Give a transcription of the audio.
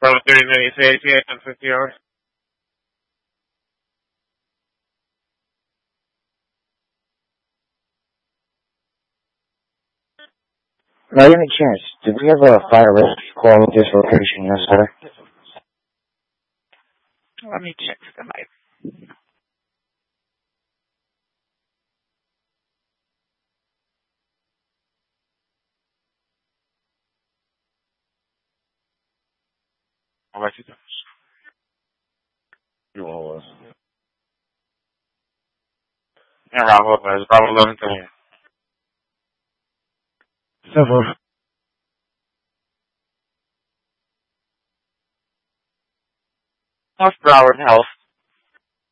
Bravo 30 minutes, 88 and 50 hours. By any chance, did we have a fire risk call at this location yesterday? Let me check the map. How about you? You all was. Yeah, Bravo Lopez, Bravo 11 to here. Several. North Broward Health.